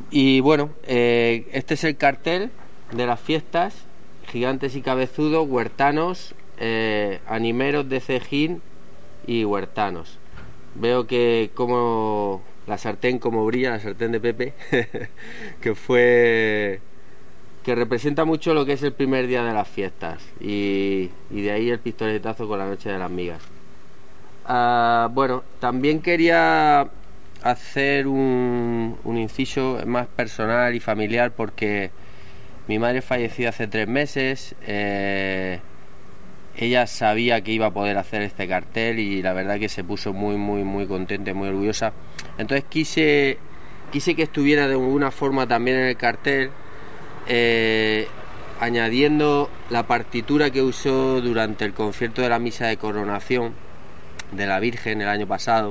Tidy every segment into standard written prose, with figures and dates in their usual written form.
Y bueno, este es el cartel de las fiestas: gigantes y cabezudos, huertanos, animeros de Cejín y huertanos. Veo que como la sartén como brilla, la sartén de Pepe, que representa mucho lo que es el primer día de las fiestas, y de ahí el pistoletazo con la noche de las migas. Bueno, también quería hacer un inciso más personal y familiar, porque mi madre falleció hace 3 meses. Ella sabía que iba a poder hacer este cartel y la verdad que se puso muy contenta y muy orgullosa. Entonces quise que estuviera de alguna forma también en el cartel, añadiendo la partitura que usó durante el concierto de la misa de coronación de la Virgen el año pasado,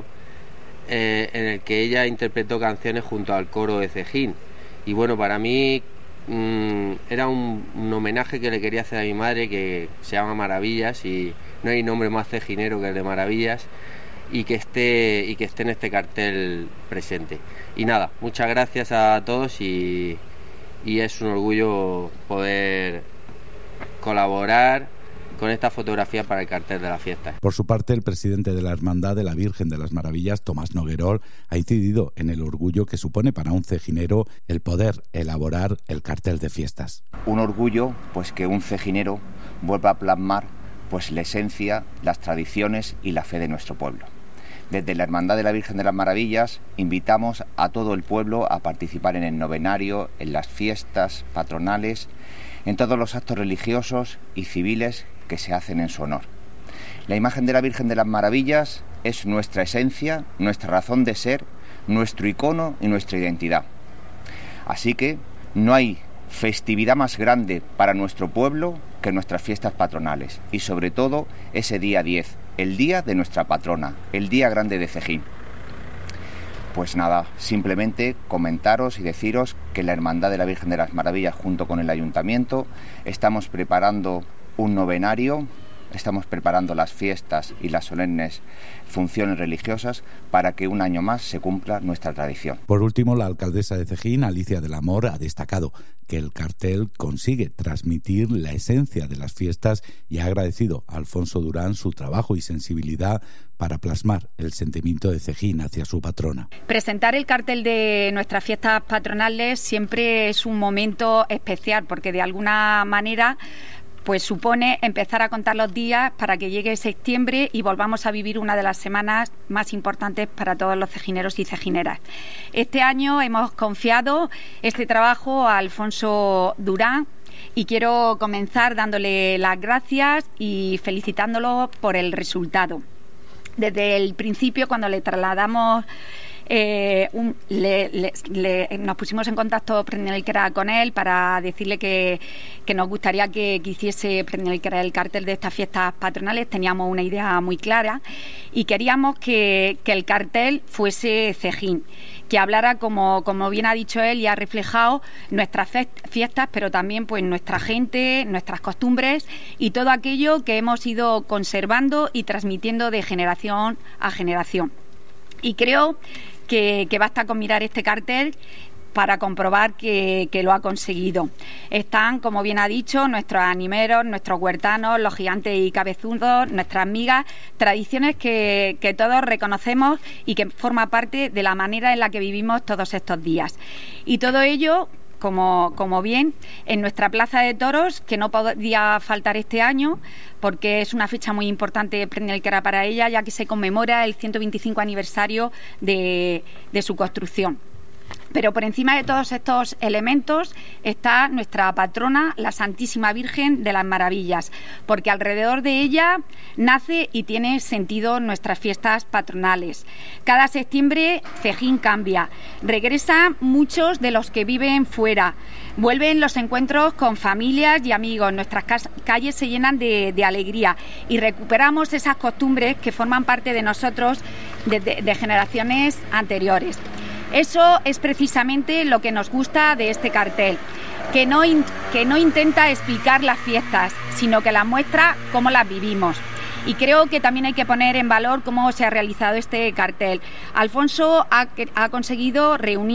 en el que ella interpretó canciones junto al coro de Cejín. Y bueno, para mí era un homenaje que le quería hacer a mi madre, que se llama Maravillas, y no hay nombre más cejinero que el de Maravillas, y que esté en este cartel presente. Y nada, muchas gracias a todos, y es un orgullo poder colaborar con esta fotografía para el cartel de la fiesta. Por su parte, el presidente de la Hermandad de la Virgen de las Maravillas, Tomás Noguerol, ha incidido en el orgullo que supone para un cejinero el poder elaborar el cartel de fiestas. Un orgullo, pues, que un cejinero vuelva a plasmar, pues, la esencia, las tradiciones y la fe de nuestro pueblo. Desde la Hermandad de la Virgen de las Maravillas invitamos a todo el pueblo a participar en el novenario, en las fiestas patronales, en todos los actos religiosos y civiles que se hacen en su honor. La imagen de la Virgen de las Maravillas es nuestra esencia, nuestra razón de ser, nuestro icono y nuestra identidad. Así que no hay festividad más grande para nuestro pueblo que nuestras fiestas patronales, y sobre todo ese día 10, el día de nuestra patrona, el día grande de Cejín. Pues nada, simplemente comentaros y deciros que la Hermandad de la Virgen de las Maravillas, junto con el Ayuntamiento, estamos preparando un novenario, estamos preparando las fiestas y las solemnes funciones religiosas para que un año más se cumpla nuestra tradición. Por último, la alcaldesa de Cejín, Alicia del Amor, ha destacado que el cartel consigue transmitir la esencia de las fiestas y ha agradecido a Alfonso Durán su trabajo y sensibilidad para plasmar el sentimiento de Cejín hacia su patrona. Presentar el cartel de nuestras fiestas patronales siempre es un momento especial, porque de alguna manera pues supone empezar a contar los días para que llegue septiembre y volvamos a vivir una de las semanas más importantes para todos los cejineros y cejineras. Este año hemos confiado este trabajo a Alfonso Durán, y quiero comenzar dándole las gracias y felicitándolo por el resultado. Desde el principio, cuando le trasladamos nos pusimos en contacto Prendelquera con él para decirle que nos gustaría que hiciese Prendelquera el cartel de estas fiestas patronales. Teníamos una idea muy clara y queríamos que el cartel fuese Cejín, que hablara, como bien ha dicho él y ha reflejado, nuestras fiestas, pero también pues nuestra gente, nuestras costumbres y todo aquello que hemos ido conservando y transmitiendo de generación a generación. Y creo que basta con mirar este cartel para comprobar que lo ha conseguido. Están, como bien ha dicho, nuestros animeros, nuestros huertanos, los gigantes y cabezudos, nuestras migas, tradiciones que todos reconocemos y que forma parte de la manera en la que vivimos todos estos días. Y todo ello, como bien, en nuestra plaza de toros, que no podía faltar este año, porque es una fecha muy importante para ella, ya que se conmemora el 125 aniversario de su construcción. Pero por encima de todos estos elementos está nuestra patrona, la Santísima Virgen de las Maravillas, porque alrededor de ella nace y tiene sentido nuestras fiestas patronales. Cada septiembre Cejín cambia, regresan muchos de los que viven fuera, vuelven los encuentros con familias y amigos, nuestras calles se llenan de alegría y recuperamos esas costumbres que forman parte de nosotros de generaciones anteriores. Eso es precisamente lo que nos gusta de este cartel, que no intenta explicar las fiestas, sino que las muestra cómo las vivimos. Y creo que también hay que poner en valor cómo se ha realizado este cartel. Alfonso ha conseguido reunir